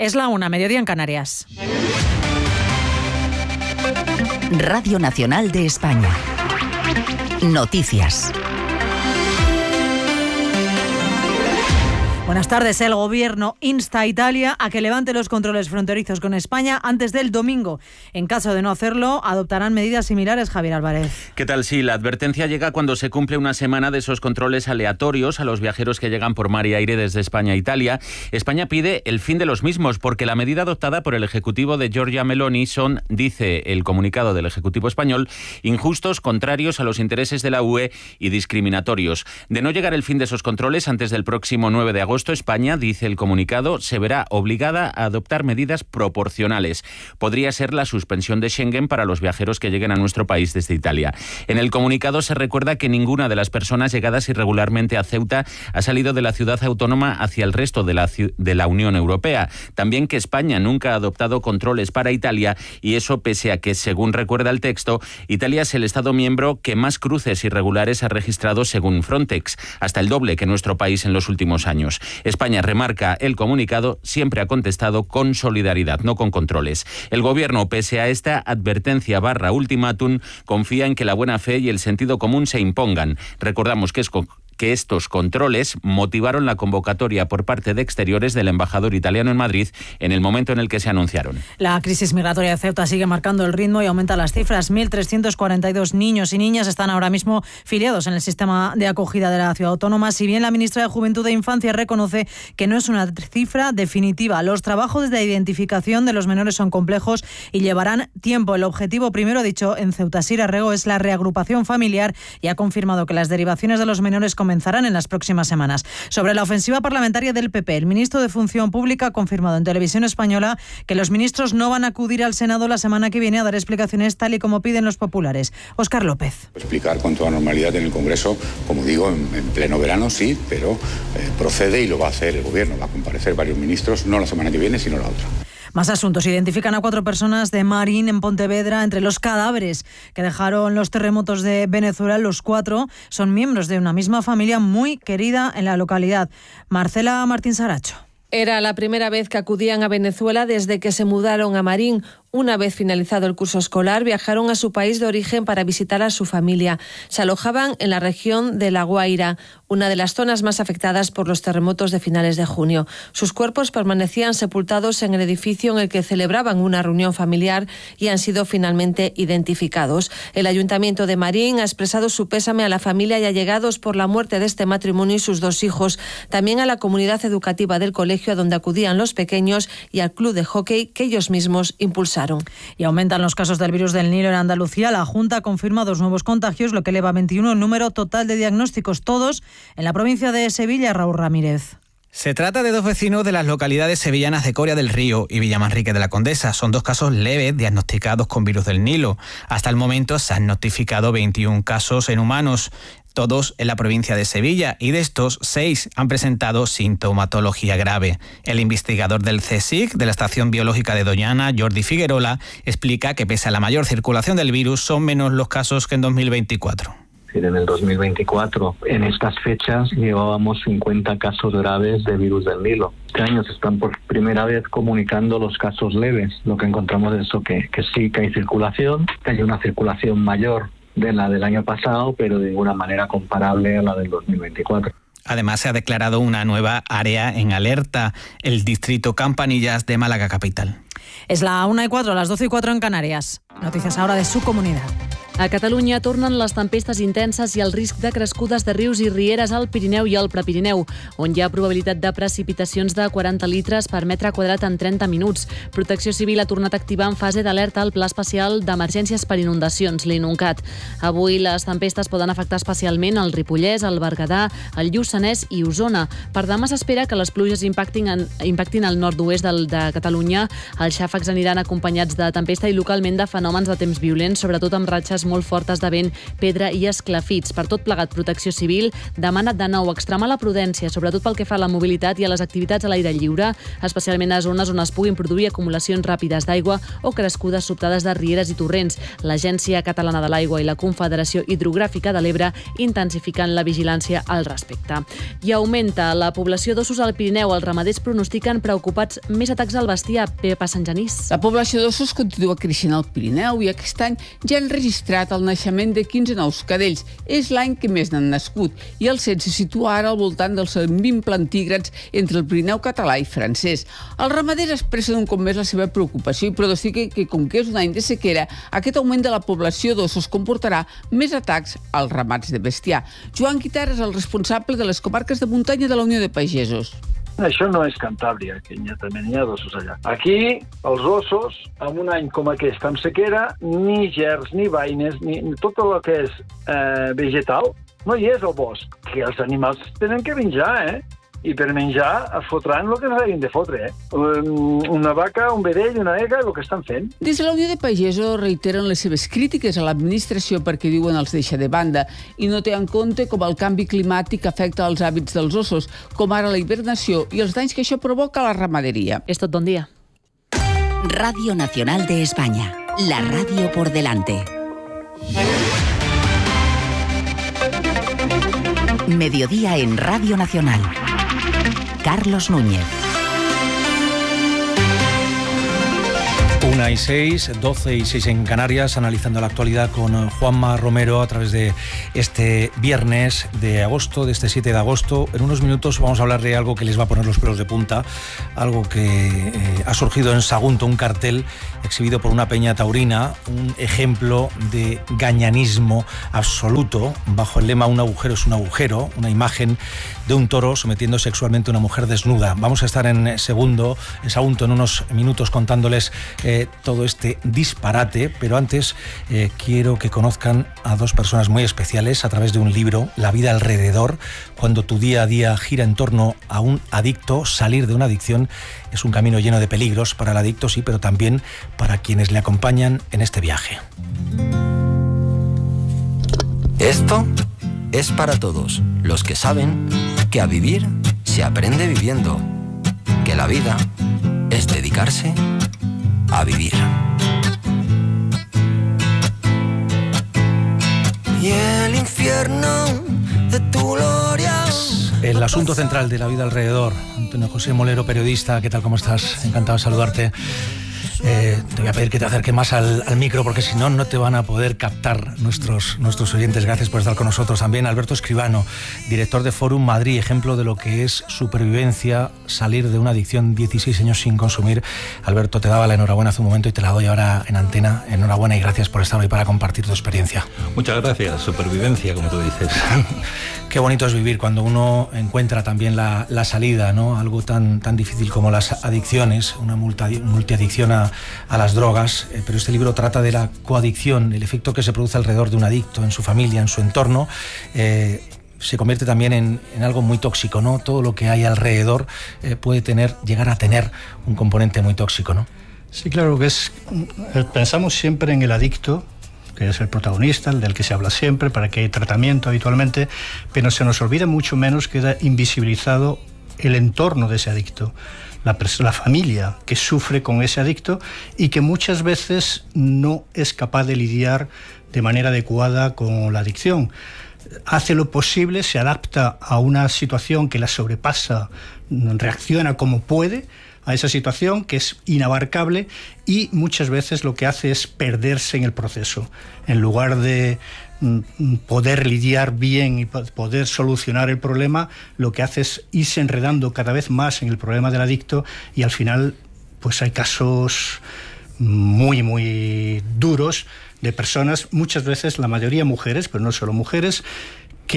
Es la 1, mediodía en Canarias. Radio Nacional de España. Noticias. Buenas tardes. El Gobierno insta a Italia a que levante los controles fronterizos con España antes del domingo. En caso de no hacerlo, adoptarán medidas similares. Javier Álvarez. ¿Qué tal? Sí, la advertencia llega cuando se cumple una semana de esos controles aleatorios a los viajeros que llegan por mar y aire desde España a Italia. España pide el fin de los mismos porque la medida adoptada por el Ejecutivo de Giorgia Meloni son, dice el comunicado del Ejecutivo español, injustos, contrarios a los intereses de la UE y discriminatorios. De no llegar el fin de esos controles antes del próximo 9 de agosto, España, dice el comunicado, se verá obligada a adoptar medidas proporcionales. Podría ser la suspensión de Schengen para los viajeros que lleguen a nuestro país desde Italia. En el comunicado se recuerda que ninguna de las personas llegadas irregularmente a Ceuta ha salido de la ciudad autónoma hacia el resto de la Unión Europea. También que España nunca ha adoptado controles para Italia y eso pese a que, según recuerda el texto, Italia es el Estado miembro que más cruces irregulares ha registrado según Frontex, hasta el doble que nuestro país en los últimos años. España, remarca el comunicado, siempre ha contestado con solidaridad, no con controles. El Gobierno, pese a esta advertencia / ultimátum, confía en que la buena fe y el sentido común se impongan. Recordamos que estos controles motivaron la convocatoria por parte de Exteriores del embajador italiano en Madrid en el momento en el que se anunciaron. La crisis migratoria de Ceuta sigue marcando el ritmo y aumenta las cifras. 1.342 niños y niñas están ahora mismo filiados en el sistema de acogida de la ciudad autónoma. Si bien la ministra de Juventud e Infancia reconoce que no es una cifra definitiva, los trabajos de identificación de los menores son complejos y llevarán tiempo. El objetivo, primero ha dicho en Ceuta Sir Arrego, es la reagrupación familiar y ha confirmado que las derivaciones de los menores comenzarán en las próximas semanas. Sobre la ofensiva parlamentaria del PP, el ministro de Función Pública ha confirmado en Televisión Española que los ministros no van a acudir al Senado la semana que viene a dar explicaciones tal y como piden los populares. Óscar López. Explicar con toda normalidad en el Congreso, como digo, en pleno verano sí, pero procede y lo va a hacer el Gobierno. Va a comparecer varios ministros, no la semana que viene, sino la otra. Más asuntos. Identifican a 4 personas de Marín, en Pontevedra, entre los cadáveres que dejaron los terremotos de Venezuela. Los 4 son miembros de una misma familia muy querida en la localidad. Marcela Martín Saracho. Era la primera vez que acudían a Venezuela desde que se mudaron a Marín. Una vez finalizado el curso escolar, viajaron a su país de origen para visitar a su familia. Se alojaban en la región de La Guaira, una de las zonas más afectadas por los terremotos de finales de junio. Sus cuerpos permanecían sepultados en el edificio en el que celebraban una reunión familiar y han sido finalmente identificados. El Ayuntamiento de Marín ha expresado su pésame a la familia y allegados por la muerte de este matrimonio y sus 2 hijos, también a la comunidad educativa del colegio a donde acudían los pequeños y al club de hockey que ellos mismos impulsaron. Y aumentan los casos del virus del Nilo en Andalucía. La Junta confirma 2 nuevos contagios, lo que eleva a 21 el número total de diagnósticos, todos en la provincia de Sevilla. Raúl Ramírez. Se trata de 2 vecinos de las localidades sevillanas de Coria del Río y Villamanrique de la Condesa. Son 2 casos leves diagnosticados con virus del Nilo. Hasta el momento se han notificado 21 casos en humanos, todos en la provincia de Sevilla, y de estos 6 han presentado sintomatología grave. El investigador del CSIC, de la Estación Biológica de Doñana, Jordi Figuerola, explica que pese a la mayor circulación del virus, son menos los casos que en 2024. En el 2024, en estas fechas, llevábamos 50 casos graves de virus del Nilo. Este año se están por primera vez comunicando los casos leves. Lo que encontramos es eso, que sí que hay circulación, que hay una circulación mayor de la del año pasado, pero de ninguna manera comparable a la del 2024. Además, se ha declarado una nueva área en alerta, el distrito Campanillas de Málaga capital. Es la 1:04, las 12:04 en Canarias. Noticias ahora de su comunidad. A Catalunya tornen les tempestes intenses i el risc de crescudes de rius i rieres al Pirineu i al Prepirineu, on hi ha probabilitat de precipitacions de 40 litres per metre quadrat en 30 minuts. Protecció Civil ha tornat a activar en fase d'alerta el Pla Especial d'Emergències per Inundacions, l'INUNCAT. Avui les tempestes poden afectar especialment el Ripollès, el Berguedà, el Lluçanès i Osona. Per demà s'espera que les pluges impactin al nord-oest de Catalunya. Els xàfecs aniran acompanyats de tempesta i localment de fenòmens de temps violents, sobretot amb ratxes ràfegues molt fortes de vent, pedra i esclafits. Per tot plegat, Protecció Civil demana de nou extremar la prudència, sobretot pel que fa a la mobilitat i a les activitats a l'aire lliure, especialment a zones on es puguin produir acumulacions ràpides d'aigua o crescudes sobtades de rieres i torrents. L'Agència Catalana de l'Aigua i la Confederació Hidrogràfica de l'Ebre intensificant la vigilància al respecte. I augmenta la població d'ossos al Pirineu. Els ramaders pronostiquen preocupats més atacs al bestiar. Pepa Sant Genís. La població d'ossos continua creixent al Pirineu i aquest any ja han registrat el naixement de 15 nous cadells. És l'any que més n'han nascut i el cens se situa ara al voltant dels 20 plantígrads entre el Pirineu català i francès. Els ramaders expressen un cop més la seva preocupació i pronostiquen que, com que és un any de sequera, aquest augment de la població d'ossos comportarà més atacs als ramats de bestiar. Joan Guitar és el responsable de les comarques de muntanya de la Unió de Pagesos. Això no és Cantàbria, que també n'hi ha d'ossos allà. Aquí, els ossos, en un any com aquest, amb sequera, ni gerds, ni baines, ni tot el que és vegetal, no hi és al bosc. Que els animals tenen que menjar, I per menjar es fotran el que s'hagin de fotre, Una vaca, un vedell, una ega, el que estan fent. Des de la Unió de Pagesos reiteren les seves crítiques a l'administració perquè diuen els deixa de banda i no té en compte com el canvi climàtic afecta els hàbits dels ossos, com ara la hibernació i els danys que això provoca a la ramaderia. És tot, bon dia. Radio Nacional de España, la radio por delante. Mediodía en Radio Nacional. Carlos Núñez. 1:06, 12:06 en Canarias, analizando la actualidad con Juanma Romero a través de este viernes de agosto, de este 7 de agosto. En unos minutos vamos a hablar de algo que les va a poner los pelos de punta, algo que ha surgido en Sagunto, un cartel exhibido por una peña taurina, un ejemplo de gañanismo absoluto, bajo el lema "Un agujero es un agujero", una imagen de un toro sometiendo sexualmente a una mujer desnuda. Vamos a estar en Sagunto en unos minutos contándoles todo este disparate, pero antes quiero que conozcan a dos personas muy especiales a través de un libro, La vida alrededor. Cuando tu día a día gira en torno a un adicto, salir de una adicción es un camino lleno de peligros para el adicto, sí, pero también para quienes le acompañan en este viaje. Esto es para todos los que saben que a vivir se aprende viviendo, que la vida es dedicarse a vivir. Y el infierno de tu gloria. El asunto central de La vida alrededor. Antonio José Molero, periodista, ¿qué tal? ¿Cómo estás? Encantado de saludarte. Te voy a pedir que te acerques más al micro porque si no, no te van a poder captar nuestros oyentes. Gracias por estar con nosotros también. Alberto Escribano, director de Forum Madrid, ejemplo de lo que es supervivencia, salir de una adicción, 16 años sin consumir. Alberto, te daba la enhorabuena hace un momento y te la doy ahora en antena. Enhorabuena y gracias por estar hoy para compartir tu experiencia. Muchas gracias, supervivencia, como tú dices. Qué bonito es vivir cuando uno encuentra también la salida, ¿no? Algo tan difícil como las adicciones, una multiadicción a las drogas, pero este libro trata de la coadicción, el efecto que se produce alrededor de un adicto, en su familia, en su entorno. Se convierte también en algo muy tóxico, ¿no? Todo lo que hay alrededor puede llegar a tener un componente muy tóxico, ¿no? Sí, claro que pensamos siempre en el adicto, que es el protagonista, el del que se habla siempre, para que hay tratamiento habitualmente, pero se nos olvida mucho menos, queda invisibilizado el entorno de ese adicto, la familia que sufre con ese adicto y que muchas veces no es capaz de lidiar de manera adecuada con la adicción. Hace lo posible, se adapta a una situación que la sobrepasa, reacciona como puede a esa situación que es inabarcable y muchas veces lo que hace es perderse en el proceso. En lugar de poder lidiar bien y poder solucionar el problema, lo que hace es irse enredando cada vez más en el problema del adicto y al final pues hay casos muy, muy duros de personas, muchas veces la mayoría mujeres, pero no solo mujeres, que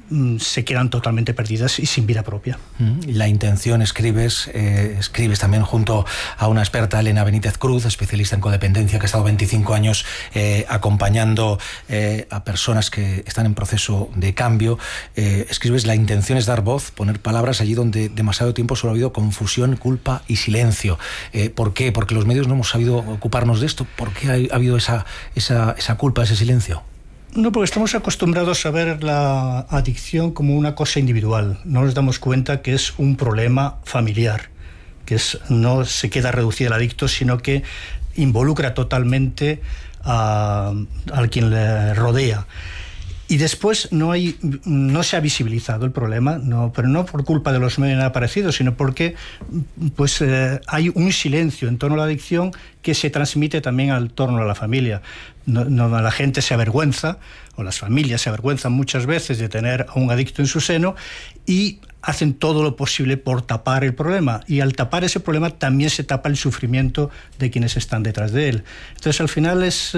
se quedan totalmente perdidas y sin vida propia. La intención, escribes también junto a una experta, Elena Benítez Cruz, especialista en codependencia, que ha estado 25 años acompañando a personas que están en proceso de cambio. Escribes, la intención es dar voz, poner palabras allí donde demasiado tiempo solo ha habido confusión, culpa y silencio. ¿Por qué? Porque los medios no hemos sabido ocuparnos de esto. ¿Por qué ha habido esa culpa, ese silencio? No, porque estamos acostumbrados a ver la adicción como una cosa individual. No nos damos cuenta que es un problema familiar, que no se queda reducido al adicto, sino que involucra totalmente al quien le rodea. Y después no se ha visibilizado el problema, pero no por culpa de los medios aparecidos, sino porque hay un silencio en torno a la adicción que se transmite también al torno a la familia. La gente se avergüenza, o las familias se avergüenzan muchas veces de tener a un adicto en su seno y hacen todo lo posible por tapar el problema. Y al tapar ese problema también se tapa el sufrimiento de quienes están detrás de él. Entonces, al final es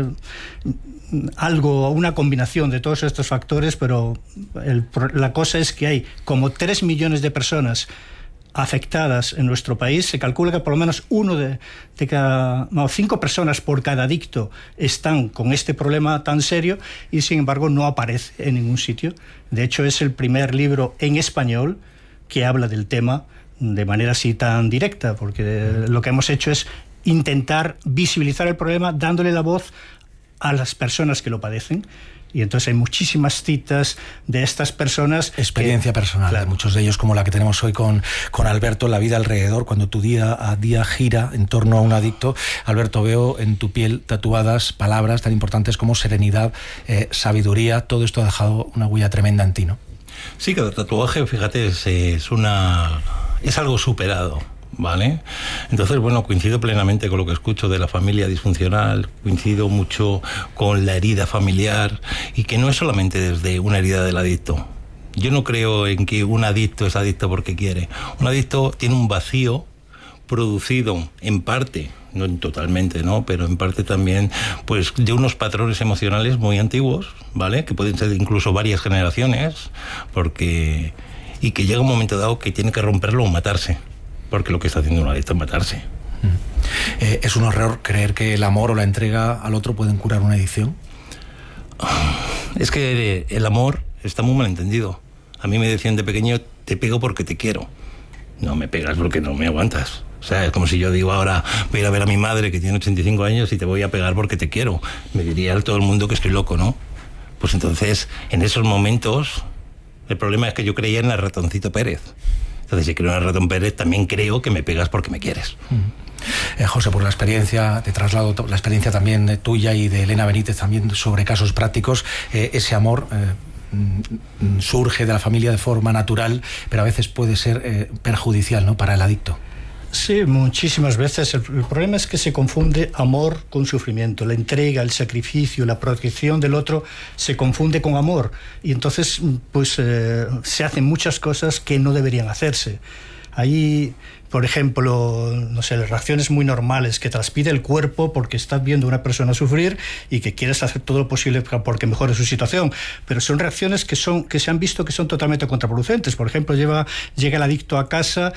una combinación de todos estos factores, pero la cosa es que hay como 3 millones de personas afectadas en nuestro país. Se calcula que por lo menos 5 personas por cada adicto están con este problema tan serio y sin embargo no aparece en ningún sitio. De hecho, es el primer libro en español que habla del tema de manera así tan directa, porque lo que hemos hecho es intentar visibilizar el problema dándole la voz a las personas que lo padecen. Y entonces hay muchísimas citas de estas personas. Experiencia personal, claro, de muchos de ellos, como la que tenemos hoy con Alberto, la vida alrededor, cuando tu día a día gira en torno a un adicto. Alberto, veo en tu piel tatuadas palabras tan importantes como serenidad, sabiduría. Todo esto ha dejado una huella tremenda en ti, ¿no? Sí, cada tatuaje, fíjate, es algo superado, ¿vale? Entonces, bueno, coincido plenamente con lo que escucho de la familia disfuncional, coincido mucho con la herida familiar, y que no es solamente desde una herida del adicto. Yo no creo en que un adicto es adicto porque quiere. Un adicto tiene un vacío producido en parte, no totalmente, ¿no?, pero en parte también, pues, de unos patrones emocionales muy antiguos, ¿vale?, que pueden ser incluso varias generaciones, y que llega un momento dado que tiene que romperlo o matarse. Porque lo que está haciendo un adicto es matarse. ¿Es un error creer que el amor o la entrega al otro pueden curar una adicción? Es que el amor está muy mal entendido. A mí me decían de pequeño, te pego porque te quiero. No me pegas porque no me aguantas. O sea, es como si yo digo ahora, voy a ir a ver a mi madre que tiene 85 años y te voy a pegar porque te quiero. Me diría todo el mundo que estoy loco, ¿no? Pues entonces, en esos momentos, el problema es que yo creía en el ratoncito Pérez. Entonces, si creo en el ratón Pérez, también creo que me pegas porque me quieres. José, por la experiencia, te traslado la experiencia también tuya y de Elena Benítez también sobre casos prácticos. Ese amor surge de la familia de forma natural, pero a veces puede ser perjudicial, ¿no?, para el adicto. Sí, muchísimas veces. El problema es que se confunde amor con sufrimiento. La entrega, el sacrificio, la protección del otro se confunde con amor. Y entonces, pues, se hacen muchas cosas que no deberían hacerse. Ahí, por ejemplo, no sé, reacciones muy normales que te las pide el cuerpo porque estás viendo a una persona sufrir y que quieres hacer todo lo posible porque mejore su situación, pero son reacciones que se han visto que son totalmente contraproducentes. Por ejemplo, llega el adicto a casa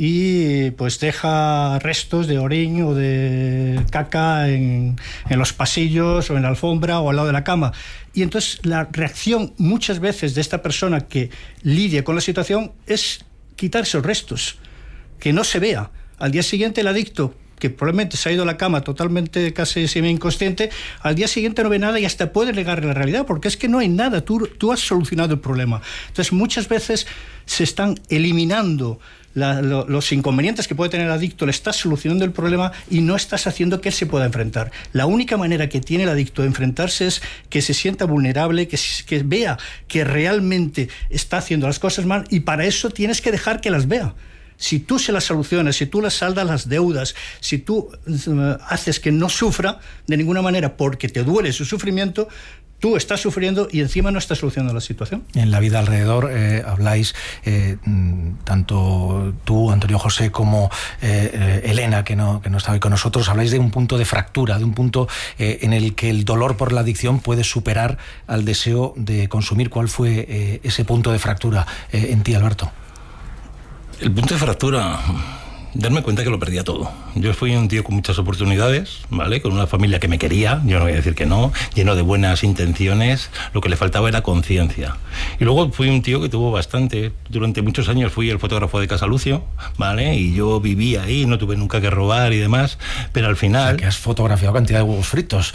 y pues deja restos de orín o de caca en los pasillos o en la alfombra o al lado de la cama. Y entonces la reacción muchas veces de esta persona que lidia con la situación es quitar esos restos, que no se vea. Al día siguiente el adicto, que probablemente se ha ido a la cama totalmente casi semi-inconsciente, al día siguiente no ve nada y hasta puede negarle la realidad, porque es que no hay nada, tú has solucionado el problema. Entonces muchas veces se están eliminando los inconvenientes que puede tener el adicto, le estás solucionando el problema y no estás haciendo que él se pueda enfrentar. La única manera que tiene el adicto de enfrentarse es que se sienta vulnerable, que vea que realmente está haciendo las cosas mal, y para eso tienes que dejar que las vea. Si tú se las solucionas, si tú las saldas las deudas, si tú haces que no sufra de ninguna manera porque te duele su sufrimiento, tú estás sufriendo y encima no estás solucionando la situación. En La vida alrededor habláis, tanto tú, Antonio José, como Elena, que no está hoy con nosotros, habláis de un punto de fractura, de un punto en el que el dolor por la adicción puede superar al deseo de consumir. ¿Cuál fue ese punto de fractura en ti, Alberto? El punto de fractura, darme cuenta que lo perdía todo. Yo fui un tío con muchas oportunidades, ¿vale? Con una familia que me quería, yo no voy a decir que no, lleno de buenas intenciones, lo que le faltaba era conciencia. Y luego fui un tío que tuvo bastante, durante muchos años fui el fotógrafo de Casa Lucio, ¿vale? Y yo vivía ahí, no tuve nunca que robar y demás, pero al final... O sea, que has fotografiado cantidad de huevos fritos.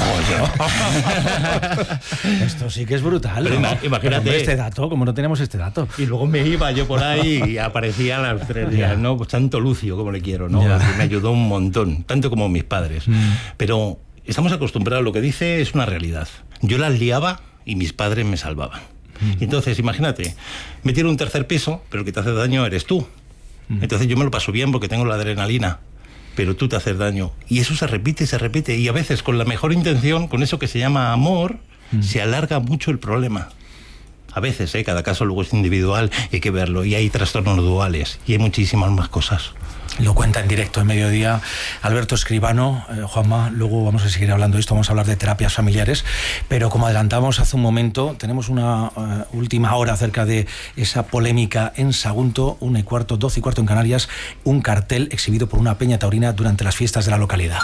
Esto sí que es brutal, ¿no? Imagínate... Este dato, como no tenemos este dato. Y luego me iba yo por ahí y aparecía a las 3 días, ¿no? Pues tanto Lucio, como le quiero, ¿no? Me ayudó un montón, tanto como mis padres. Pero estamos acostumbrados, lo que dice es una realidad. Yo las liaba y mis padres me salvaban. Y entonces, imagínate, me tiro un tercer piso, pero el que te hace daño eres tú. Entonces yo me lo paso bien porque tengo la adrenalina, pero tú te haces daño. Y eso se repite y se repite. Y a veces con la mejor intención, con eso que se llama amor, se alarga mucho el problema. A veces, cada caso luego es individual y hay que verlo. Y hay trastornos duales y hay muchísimas más cosas. Lo cuenta en directo en Mediodía Alberto Escribano. Juanma, luego vamos a seguir hablando de esto, vamos a hablar de terapias familiares, pero como adelantamos hace un momento, tenemos una última hora acerca de esa polémica en Sagunto, 1:15, 12:15 en Canarias, un cartel exhibido por una peña taurina durante las fiestas de la localidad.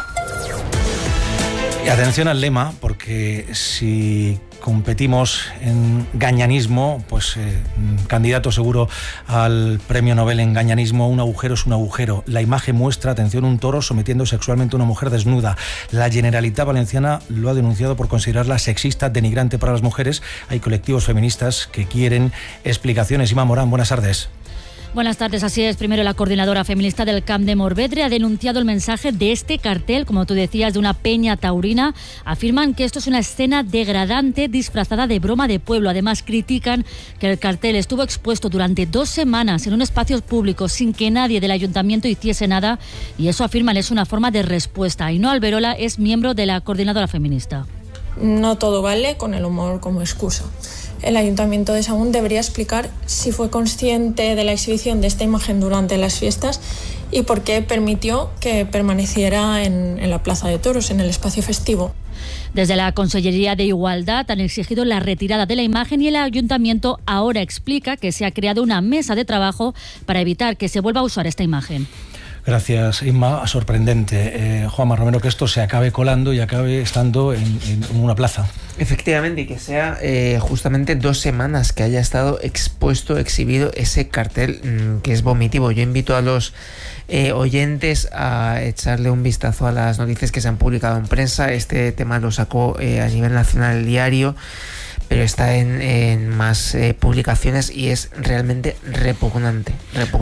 Y atención al lema, porque si competimos en gañanismo, pues candidato seguro al premio Nobel en gañanismo, un agujero es un agujero. La imagen muestra, atención, un toro sometiendo sexualmente a una mujer desnuda. La Generalitat Valenciana lo ha denunciado por considerarla sexista, denigrante para las mujeres. Hay colectivos feministas que quieren explicaciones. Ima Morán, buenas tardes. Buenas tardes, así es. Primero, la coordinadora feminista del Camp de Morvedre ha denunciado el mensaje de este cartel, como tú decías, de una peña taurina. Afirman que esto es una escena degradante disfrazada de broma de pueblo. Además, critican que el cartel estuvo expuesto durante 2 semanas en un espacio público sin que nadie del ayuntamiento hiciese nada, y eso, afirman, es una forma de respuesta. Ainhoa Alberola es miembro de la coordinadora feminista. No todo vale con el humor como excusa. El Ayuntamiento de Sahagún debería explicar si fue consciente de la exhibición de esta imagen durante las fiestas y por qué permitió que permaneciera en la Plaza de Toros, en el espacio festivo. Desde la Consellería de Igualdad han exigido la retirada de la imagen y el Ayuntamiento ahora explica que se ha creado una mesa de trabajo para evitar que se vuelva a usar esta imagen. Gracias, Inma. Sorprendente, Juanma Romero, que esto se acabe colando y acabe estando en una plaza. Efectivamente, y que sea justamente 2 semanas que haya estado exhibido ese cartel que es vomitivo. Yo invito a los oyentes a echarle un vistazo a las noticias que se han publicado en prensa. Este tema lo sacó a nivel nacional el diario, pero está en más publicaciones y es realmente repugnante.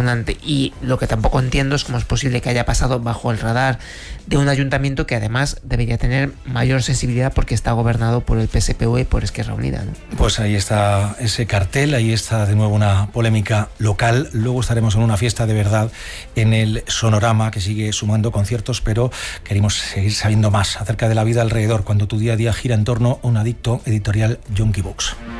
Y lo que tampoco entiendo es cómo es posible que haya pasado bajo el radar de un ayuntamiento que además debería tener mayor sensibilidad porque está gobernado por el PSPV y por Esquerra Unida, ¿no? Pues ahí está ese cartel, ahí está de nuevo una polémica local. Luego estaremos en una fiesta de verdad en el Sonorama, que sigue sumando conciertos, pero queremos seguir sabiendo más acerca de la vida alrededor, cuando tu día a día gira en torno a un adicto. Editorial Yonki Books.